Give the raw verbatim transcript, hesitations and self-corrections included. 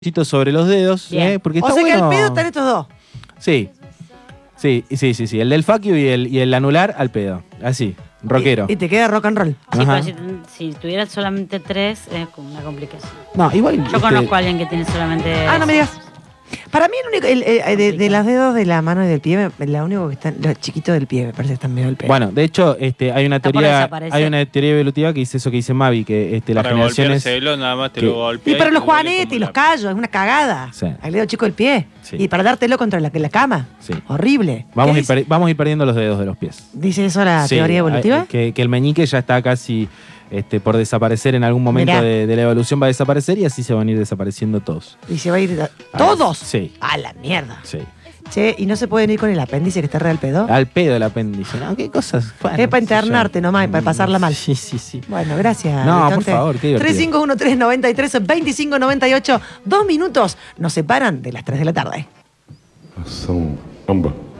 sobre los dedos, ¿eh? Porque está o sea bueno. que al pedo están estos dos. Sí. Sí, sí, sí, sí. El del fuck you y el, y el anular al pedo. Así, rockero. Y, y te queda rock and roll. Sí, Ajá. pero si, si tuvieras solamente tres, es como una complicación. No, igual. Yo este, conozco a alguien que tiene solamente. Ah, no me digas. Para mí, el único, el, el, de, de los dedos de la mano y del pie, me- la único que están, los chiquitos del pie, me parece que están medio del pelo. Bueno, de hecho, este, hay una Está por teoría, desaparecer. hay una teoría evolutiva que dice eso que dice Mavi, que este, las Para generaciones. golpeárselo, nada más te que- lo golpeas. Y para y los te duele juanetes como y los la- callos, es una cagada. Sí. Al dedo chico del pie. Sí. Y para dártelo contra la, la cama. Sí. Horrible. Vamos a, ¿Qué ir per- vamos a ir perdiendo los dedos de los pies. dice eso la Sí, teoría evolutiva? hay- Que, que el meñique ya está casi este, por desaparecer en algún momento Mirá. de, de la evolución, va a desaparecer y así se van a ir desapareciendo todos. Y se va a ir. a- Ah, ¿Todos? Sí. A la mierda. Sí. Che, ¿y no se pueden ir con el apéndice que está real pedo? Al pedo el apéndice. No, qué cosas. Bueno, Es para qué sé yo. internarte nomás, para pasarla mal. Sí, sí, sí. Bueno, gracias. No, por Vicente. favor, qué divertido. tres cinco uno tres nueve tres veinticinco noventa y ocho. Dos minutos nos separan de las tres de la tarde. Ação amba.